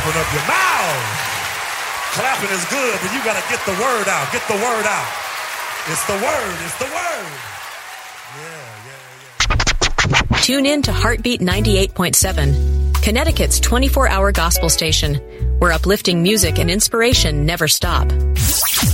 open up your mouth. Clapping is good, but you got to get the word out. Get the word out. It's the word. It's the word. Yeah. Tune in to Heartbeat 98.7, Connecticut's 24-hour gospel station, where uplifting music and inspiration never stop.